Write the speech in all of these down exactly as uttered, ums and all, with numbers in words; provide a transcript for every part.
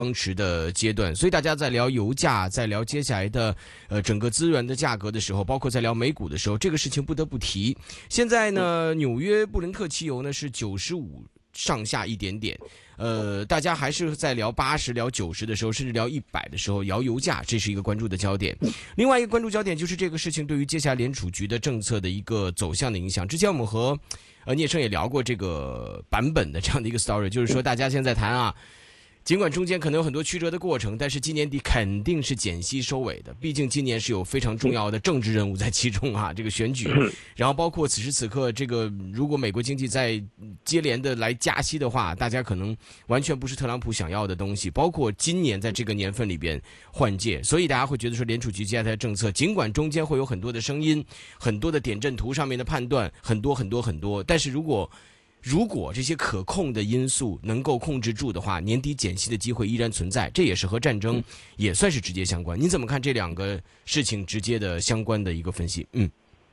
增持的阶段，所以大家在聊油价，在聊接下来的呃整个资源的价格的时候，包括在聊美股的时候，这个事情不得不提。现在呢，纽约布伦特期油呢是九十五上下一点点，呃，大家还是在聊八十、聊九十的时候，甚至聊一百的时候，聊油价，这是一个关注的焦点。另外一个关注焦点就是这个事情对于接下来联储局的政策的一个走向的影响。之前我们和呃聂生也聊过这个版本的这样的一个 story， 就是说大家现在谈啊。尽管中间可能有很多曲折的过程，但是今年底肯定是减息收尾的。毕竟今年是有非常重要的政治任务在其中啊，这个选举，然后包括此时此刻，这个如果美国经济在接连的来加息的话，大家可能完全不是特朗普想要的东西。包括今年在这个年份里边换届，所以大家会觉得说联储局接下来的政策，尽管中间会有很多的声音，很多的点阵图上面的判断，很多很多很多，但是如果如果这些可控的因素能够控制住的话，年底减息的机会依然存在，这也是和战争也算是直接相关。您怎么看这兩個事情直接的相關的一個分析？嗯。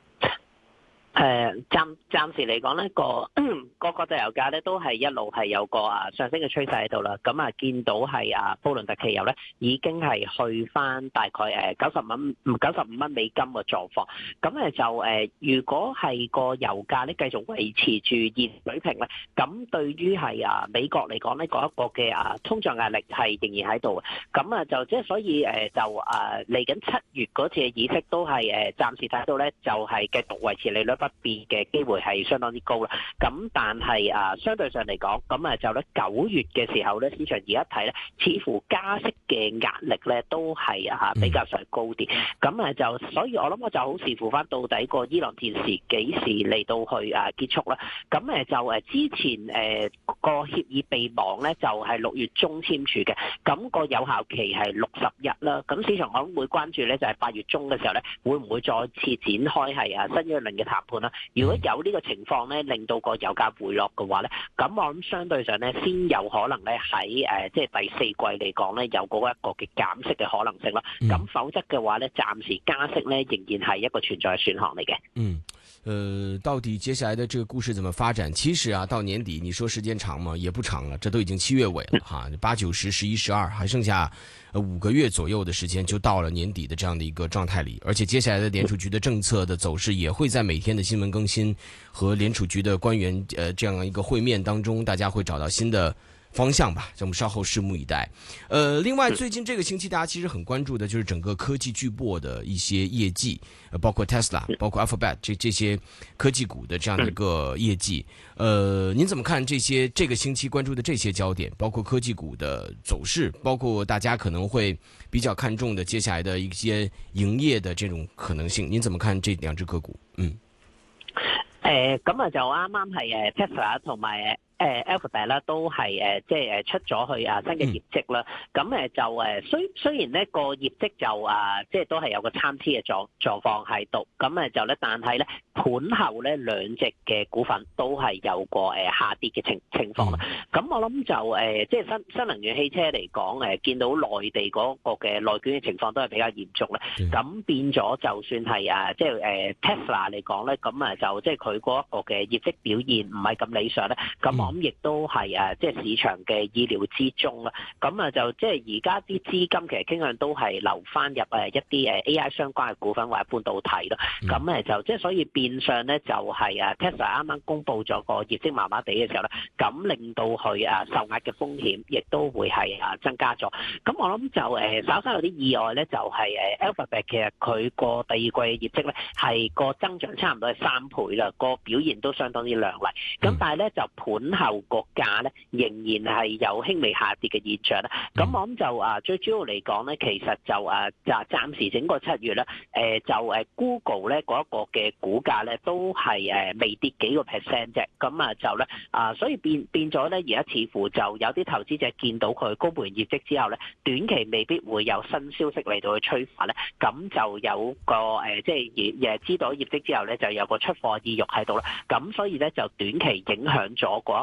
誒暫暫時嚟講呢個個國際油價咧都係一路係有個啊上升嘅趨勢喺度啦。咁啊見到係啊布倫特期油咧已經係去翻大概誒九十蚊九十五蚊美金嘅狀況。咁誒就誒如果係個油價咧繼續維持住現水平咧，咁對於係啊美國嚟講呢嗰一個嘅啊通脹壓力係仍然喺度嘅。咁啊就即係所以誒就啊嚟緊七月嗰次嘅議息都係誒暫時睇到咧就係繼續維持利率不變嘅機會係相當之高啦。咁但係啊，相對上嚟講，咁啊就咧九月嘅時候咧，市場而家睇咧，似乎加息嘅壓力咧都係啊比較上高啲。咁啊就，所以我諗我就好視乎翻到底個伊朗戰事幾時嚟到去啊結束啦。咁誒就誒之前誒個協議備忘咧就係六月中簽署嘅，咁個有效期係六十日啦。咁市場我諗會關注咧就係八月中嘅時候咧，會唔會再次展開係啊新一輪嘅談判啦？如果有呢個情況咧，令到個油價回落嘅話咧，咁我諗相對上咧，先有可能咧喺誒即係第四季嚟講咧，有嗰一個嘅減息嘅可能性啦。咁、嗯、否則嘅話咧，暫時加息咧仍然係一個存在嘅選項嚟嘅。嗯。 呃，到底接下來的這個故事怎麼發展？其實啊，到年底你說時間長嗎？也不長了，這都已經七月尾了哈，八九十十一十二，還剩下呃五個月左右的時間就到了年底的這樣的一個狀態裡。而且接下來的聯儲局的政策的走勢也會在每天的新聞更新和聯儲局的官員呃這樣一個會面當中，大家會找到新的方向吧，我們稍後拭目以待。呃，另外最近這個星期大家其實很關注的就是整個科技巨擘的一些業績，呃，包括 Tesla， 包括 Alphabet 這這些科技股的這樣的一個業績。呃，您怎麼看這些這個星期關注的這些焦點，包括科技股的走勢，包括大家可能會比較看重的接下來的一些營業的這種可能性？您怎麼看這兩隻個股？嗯， 誒，咁啊就啱啱係誒 Tesla 同埋誒 Alphabet 啦，都係誒即係誒出咗去啊新嘅業績啦。咁誒就誒雖雖然呢個業績就啊即係都係有個參差嘅狀狀況喺度，咁誒就咧，但係咧盤後咧兩隻嘅股份都係有個誒下跌嘅情情況啦。咁我諗就誒即係新新能源汽車嚟講誒，見到內地嗰個嘅內卷嘅情況都係比較嚴重咧。咁變咗就算係啊即係誒 Tesla 嚟講咧，咁啊就即係佢嗰一個嘅業績表現唔係咁理想咧。咁咁亦都係誒，即係市場嘅意料之中啦。咁啊，就即係而家啲資金其實傾向都係流翻入誒一啲誒 A I 相關嘅股份或者半導體咯。咁誒就即係所以變相咧就係誒 Tesla 啱啱公布咗個業績麻麻地嘅時候咧，咁令到佢誒受壓嘅風險亦都會係誒增加咗。咁我諗就誒稍稍有啲意外咧，就係誒 Alphabet 其實佢個第二季嘅業績咧係個增長差唔多係三倍啦，個表現都相當之亮麗。咁但係咧就盤後個價咧仍然係有輕微下跌嘅現象啦。咁我諗就啊最主要嚟講咧，其實就啊就暫時整個七月咧，誒就誒 Google 咧嗰一個嘅股價咧都係誒微跌幾個 percent 啫。咁啊就咧啊，所以變變咗咧，而家似乎就有啲投資者見到佢公布完業績之後咧，短期未必會有新消息嚟到去催化咧，咁就有個誒即係誒知道業績之後咧，就有個出貨意欲喺度啦。咁所以咧就短期影響咗嗰一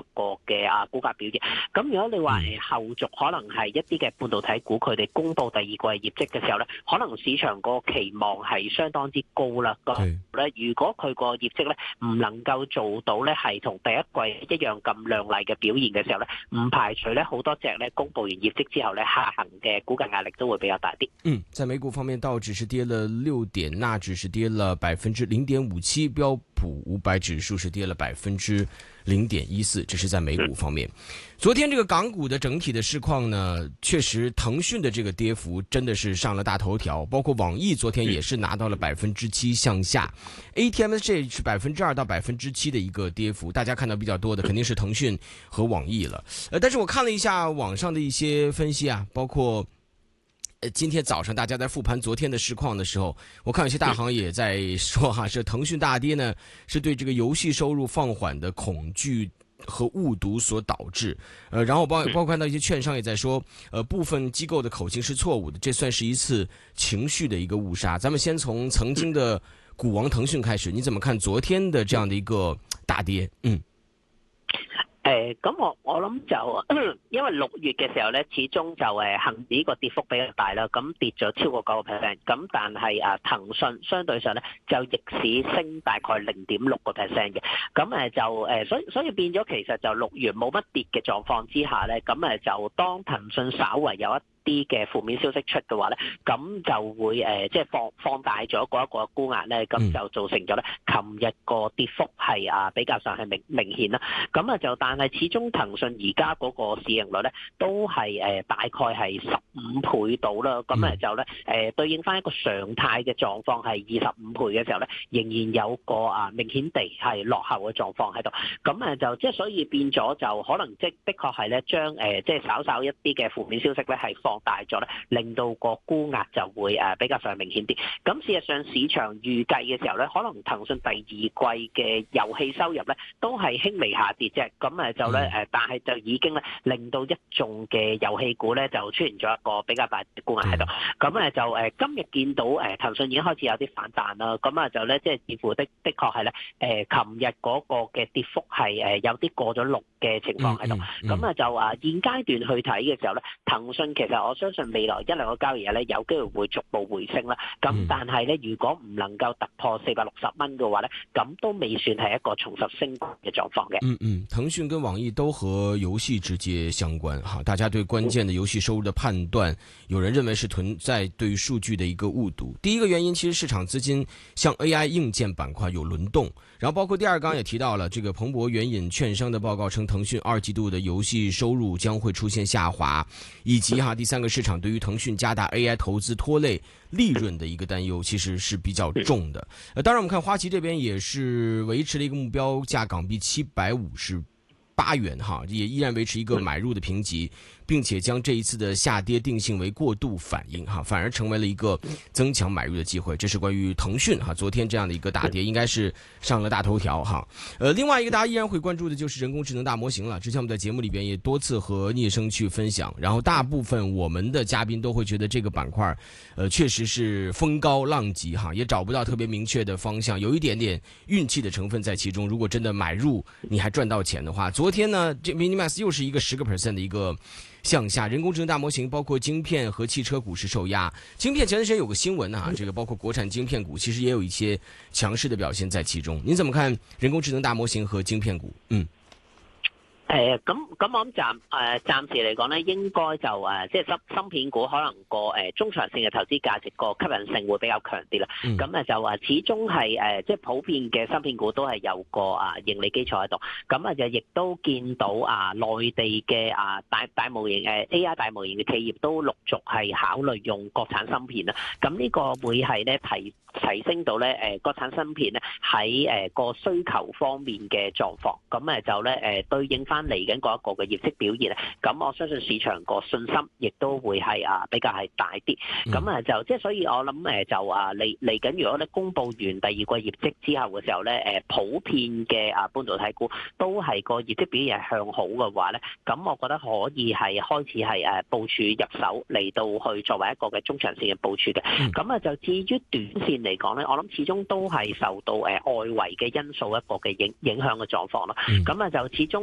個嘅啊股價表現。咁如果你話誒後續可能係一啲嘅半導體股，佢哋公布第二季業績嘅時候咧，可能市場個期望係相當之高啦。咁咧，如果佢個業績咧唔能夠做到咧係同第一季一樣咁亮麗嘅表現嘅時候咧，唔排除咧好多隻咧公布完業績之後咧下行嘅股價壓力都會比較大啲。 嗯，在美股方面，道指是跌了六點，納指是跌了百分之零點五七，標普五百指數是跌了百分之零點一四，這是在美股方面。昨天這個港股的整體的市況呢，確實騰訊的這個跌幅真的是上了大頭條，包括網易昨天也是拿到了百分之七向下 ，A T M S 是百分之二到百分之七的一個跌幅，大家看到比較多的肯定是騰訊和網易了。呃，但是我看了一下網上的一些分析啊，包括。呃，今天早上大家在復盤昨天的市況的時候，我看有些大行也在說哈，是騰訊大跌呢，是對這個遊戲收入放緩的恐懼和誤讀所導致。呃，然後包包括看到一些券商也在說，呃，部分機構的口徑是錯誤的，這算是一次情緒的一個誤殺。咱們先從曾經的股王騰訊開始，你怎麼看昨天的這樣的一個大跌？嗯。 誒咁、呃、我我諗就因為六月嘅時候咧，始終就誒恆指個跌幅比較大啦，咁跌咗超過九個 percent，咁但係啊騰訊相對上咧就逆市升大概零點六個 percent 嘅，咁誒就誒所以所以變咗其實就六月冇乜跌嘅狀況之下咧，咁誒就當騰訊稍為有一啲嘅負面消息出嘅話咧，咁就會誒即係放放大咗嗰一個沽壓咧，咁就造成咗咧，琴日個跌幅係啊比較上係明明顯啦。咁啊就但係始終騰訊而家嗰個市盈率咧都係誒大概係十五倍到啦。咁誒就咧誒對應翻一個常態嘅狀況係二十五倍嘅時候咧，仍然有個啊明顯地係落後嘅狀況喺度。咁誒就即係所以變咗就可能即係的確係咧將誒即係稍稍一啲嘅負面消息咧係放大咗咧，令到個沽壓就會誒比較上明顯啲。咁事實上市場預計嘅時候咧，可能騰訊第二季嘅遊戲收入咧都係輕微下跌啫。咁誒就咧誒，但係就已經咧令到一眾嘅遊戲股咧就出現咗一個比較大嘅沽壓喺度。咁誒就誒今日見到誒騰訊已經開始有啲反彈啦。咁啊就咧即係似乎的的確係咧誒，琴日嗰個嘅跌幅係誒有啲過咗六嘅情況喺度。咁啊就啊現階段去睇嘅時候咧，騰訊其實我相信未來一兩個交易日咧，有機會會逐步回升啦。咁但係咧，如果唔能夠突破四百六十蚊嘅話咧，咁都未算係一個重拾升嘅狀況嘅。 嗯嗯，騰訊跟網易都和遊戲直接相關哈，大家對關鍵的遊戲收入的判斷，有人認為是存在對於數據的一個誤讀。第一個原因，其實市場資金向 A I 硬件板塊有輪動，然後包括第二，剛剛也提到了，這個彭博援引券商的報告稱，騰訊二季度的遊戲收入將會出現下滑，以及哈第三個市場對於騰訊加大 A I 投資拖累利潤的一個擔憂，其實是比較重的。呃，當然我們看花旗這邊也是維持了一個目標價港幣七百五十八元哈，也依然維持一個買入的評級，並且將這一次的下跌定性為過度反應哈，反而成為了一個增強買入的機會。這是關於騰訊哈，昨天這樣的一個大跌，應該是上了大頭條哈。呃，另外一個大家依然會關注的就是人工智能大模型了。之前我們在節目裏邊也多次和聶生去分享，然後大部分我們的嘉賓都會覺得這個板塊，呃，確實是風高浪急哈，也找不到特別明確的方向，有一點點運氣的成分在其中。如果真的買入，你還賺到錢的話，昨天呢，這 Minimax 又是一個十個 percent 的一個向下，人工智能大模型包括晶片和汽車股市受壓。晶片前段時間有個新聞啊，這個包括國產晶片股其實也有一些強勢的表現在其中。您怎麼看人工智能大模型和晶片股？嗯。 誒咁咁我諗暫誒暫時嚟講咧，應該就誒即係芯芯片股可能個誒中長線嘅投資價值個吸引性會比較強啲啦。咁誒、嗯、就話始終係誒即係普遍嘅芯片股都係有個啊盈利基礎喺度。咁啊就亦都見到啊內地嘅啊大大模型誒 A I 大模型嘅企業都陸續係考慮用國產芯片啦。咁呢個會係咧提提升到咧誒國產芯片咧喺誒個需求方面嘅狀況。咁誒就咧誒對應翻嚟緊嗰一個嘅業績表現咧，咁我相信市場個信心亦都會係啊比較係大啲。咁啊就即係所以我諗誒就啊嚟嚟緊，如果咧公佈完第二季業績之後嘅時候咧，誒普遍嘅啊半導體股都係個業績表現係向好嘅話咧，咁我覺得可以係開始係誒部署入手嚟到去作為一個嘅中長線嘅部署嘅。咁啊就至於短線嚟講咧，我諗始終都係受到誒外圍嘅因素一個嘅影影響嘅狀況咯。咁啊就始終就啊。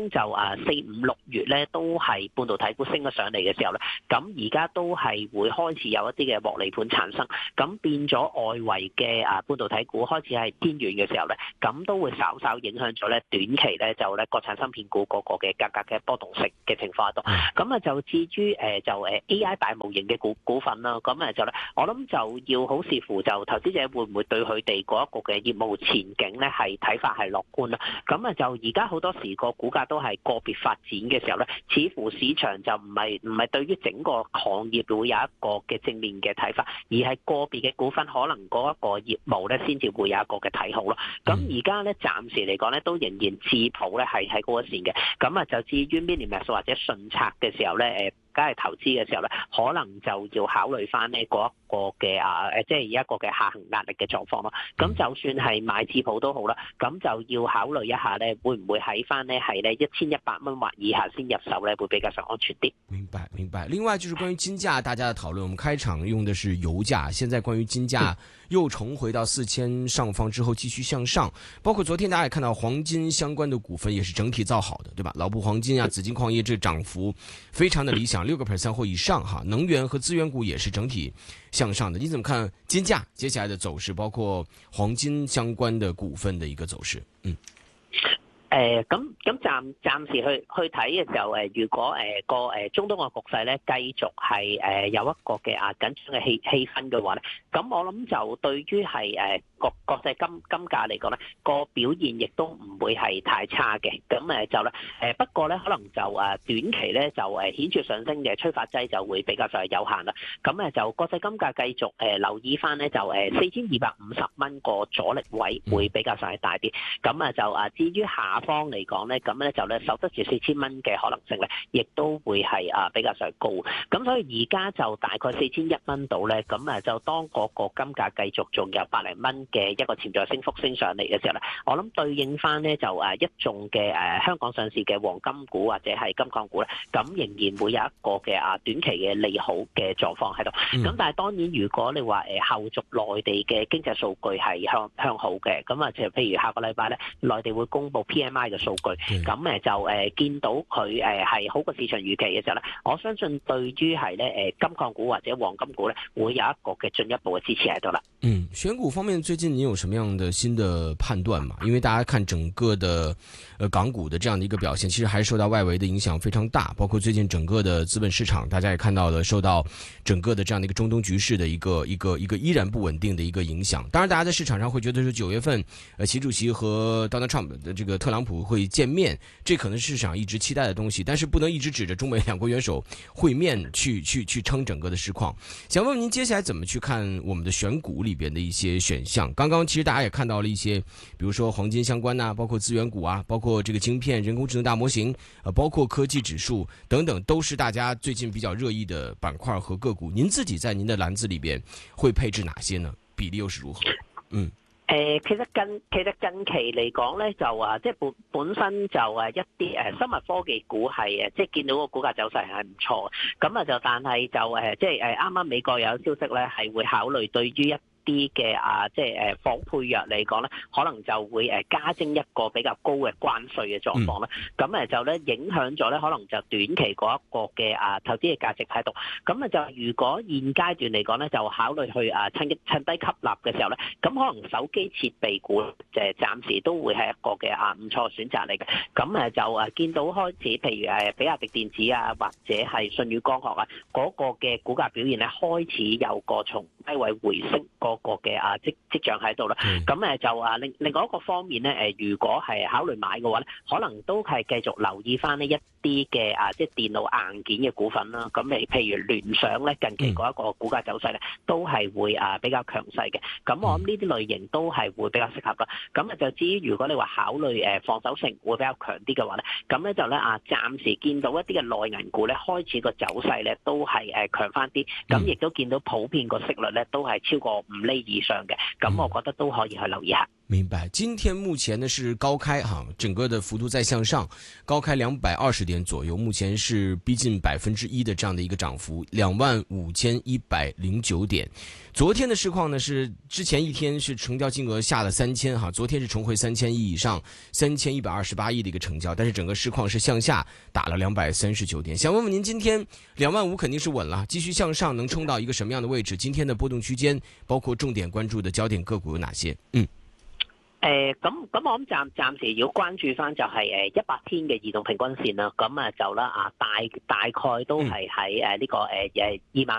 啊四五六月咧都係半導體股升咗上嚟嘅時候咧，咁而家都係會開始有一啲嘅獲利盤產生，咁變咗外圍嘅啊半導體股開始係偏軟嘅時候咧，咁都會稍稍影響咗咧短期咧就咧國產芯片股嗰個嘅價格嘅波動性嘅情況喺度。咁啊就至於誒就誒 A I 大模型嘅股股份啦，咁啊就咧我諗就要好視乎就投資者會唔會對佢哋嗰一個嘅業務前景咧係睇法係樂觀啦。咁啊就而家好多時個股價都係個別發展嘅時候咧，似乎市場就唔係唔係對於整個行業會有一個嘅正面嘅睇法，而係個別嘅股份可能嗰一個業務咧先至會有一個嘅睇好咯。咁而家咧暫時嚟講咧都仍然自抱咧係喺嗰個線嘅。咁啊就至於 Minimax 或者順策嘅時候咧，誒。梗係投資嘅時候咧，可能就要考慮翻呢嗰一個嘅啊誒，即係一個嘅下行壓力嘅狀況咯。咁就算係買置鋪都好啦，咁就要考慮一下咧，會唔會喺翻呢係咧一千一百蚊或以下先入手咧，會比較上安全啲。 明白明白。另外就是關於金價，大家嘅討論，我們開場用的是油價，現在關於金價又重回到四千上方之後繼續向上，包括昨天大家也看到黃金相關的股份也是整體造好的，對吧？老布黃金啊、紫金礦業這漲幅非常的理想。六個 percent 或以上哈，能源和資源股也是整體向上的。你怎麼看金價接下來的走勢，包括黃金相關的股份的一個走勢？嗯。 誒咁咁暫暫時去去睇嘅時候，誒如果誒個誒中東嘅局勢咧繼續係誒有一個嘅啊緊張嘅氣氣氛嘅話咧，咁我諗就對於係誒國國際金金價嚟講咧，個表現亦都唔會係太差嘅。咁誒就咧誒不過咧可能就誒短期咧就誒顯著上升嘅催化劑就會比較上係有限啦。咁誒就國際金價繼續誒留意翻咧就誒四千二百五十蚊個阻力位會比較上係大啲。咁啊就啊至於下方嚟講咧，咁咧就咧守得住四千蚊嘅可能性咧，亦都會係啊比較上高。咁所以而家就大概四千一蚊度咧，咁啊就當嗰個金價繼續仲有百零蚊嘅一個潛在升幅升上嚟嘅時候咧，我諗對應翻咧就誒一眾嘅誒香港上市嘅黃金股或者係金礦股咧，咁仍然會有一個嘅啊短期嘅利好嘅狀況喺度。咁、嗯、但係當然如果你話誒後續內地嘅經濟數據係向向好嘅，咁啊就譬如下個禮拜咧內地會公布 P M I 嘅數據，咁誒就誒見到佢誒係好過市場預期嘅時候咧，我相信對於係咧誒金礦股或者黃金股咧，會有一個嘅進一步嘅支持喺度啦。 嗯，選股方面最近你有什麼樣的新的判斷嘛？因為大家看整個的呃港股的這樣的一個表現，其實還是受到外圍的影響非常大，包括最近整個的資本市場，大家也看到了受到整個的這樣的一個中東局勢的一個一個一個依然不穩定的一個影響。當然，大家在市場上會覺得說九月份呃習主席和 Donald Trump 的這個特朗普會見面，這可能是市場一直期待的東西，但是不能一直指着中美兩國元首會面去去去撐整個的市況。想問問您接下來怎麼去看我們的選股裏邊的一些選項？剛剛其實大家也看到了一些，比如說黃金相關啊，包括資源股啊，包括這個晶片、人工智能大模型，呃，包括科技指數等等，都是大家最近比較熱議的板塊和個股。您自己在您的籃子裏邊會配置哪些呢？比例又是如何？嗯。 誒，其實近其實近期嚟講咧，就話即係本本身就誒一啲誒生物科技股係誒，即係見到個股價走勢係唔錯，咁啊就但係就誒即係誒啱啱美國有消息咧，係會考慮對於一啲嘅啊，即係誒仿配藥嚟講咧，可能就會誒加徵一個比較高嘅關稅嘅狀況啦。咁誒、嗯、就咧影響咗咧，可能就短期嗰一個嘅啊投資嘅價值喺度。咁啊就如果現階段嚟講咧，就考慮去啊趁趁低吸納嘅時候咧，咁可能手機設備股就暫時都會係一個嘅啊唔錯選擇嚟嘅。咁誒就啊見到開始，譬如誒比亞迪電子啊，或者係舜宇光學啊，嗰、那個嘅股價表現咧開始有個從低位回升個個嘅啊跡跡象喺度啦，咁誒就啊另另外一個方面咧，誒如果係考慮買嘅話咧，可能都係繼續留意翻呢一啲嘅啊即係電腦硬件嘅股份啦。咁誒譬如聯想咧，近期嗰一個股價走勢咧，都係會啊比較強勢嘅。咁我諗呢啲類型都係會比較適合啦。咁啊就至於如果你話考慮誒防守性會比較強啲嘅話咧，咁咧就咧啊暫時見到一啲嘅內銀股咧開始個走勢咧都係誒強翻啲，咁亦都見到普遍個息率咧都係超過五厘以上嘅，咁我覺得都可以去留意下。 明白，今天目前呢是高开哈，整个的幅度在向上，高开两百二十点左右，目前是逼近百分之一的这样的一个涨幅，两万五千一百零九点。昨天的市况呢是之前一天是成交金额下了三千哈，昨天是重回三千亿以上，三千一百二十八亿的一个成交，但是整个市况是向下打了两百三十九点。想问问您，今天两万五肯定是稳了，继续向上能冲到一个什么样的位置？今天的波动區間，包括重點關注的焦點個股有哪些？嗯。 誒咁咁，我諗暫暫時要關注翻就係誒一百天嘅移動平均線啦。咁啊就啦啊，大大概都係喺誒呢個誒誒二萬